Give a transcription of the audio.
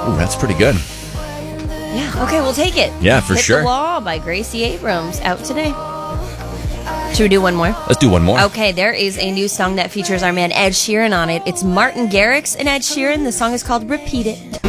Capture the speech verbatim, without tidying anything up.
Ooh, that's pretty good. Yeah, okay, we'll take it. Yeah, for Hit sure. the Wall by Gracie Abrams, out today. Should we do one more? Let's do one more. Okay, there is a new song that features our man Ed Sheeran on it. It's Martin Garrix and Ed Sheeran. The song is called Repeat It.